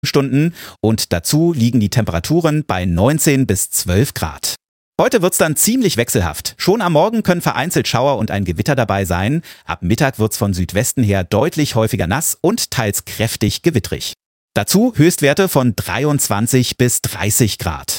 Stunden und dazu liegen die Temperaturen bei 19 bis 12 Grad. Heute wird's dann ziemlich wechselhaft. Schon am Morgen können vereinzelt Schauer und ein Gewitter dabei sein. Ab Mittag wird's von Südwesten her deutlich häufiger nass und teils kräftig gewittrig. Dazu Höchstwerte von 23 bis 30 Grad.